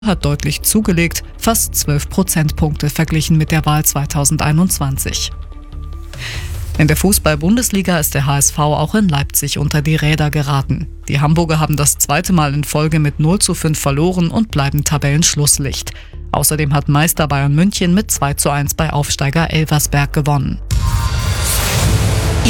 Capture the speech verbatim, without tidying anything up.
hat deutlich zugelegt, fast zwölf Prozentpunkte verglichen mit der Wahl zweitausendeinundzwanzig. In der Fußball-Bundesliga ist der H S V auch in Leipzig unter die Räder geraten. Die Hamburger haben das zweite Mal in Folge mit null zu fünf verloren und bleiben Tabellenschlusslicht. Außerdem hat Meister Bayern München mit zwei zu eins bei Aufsteiger Elversberg gewonnen.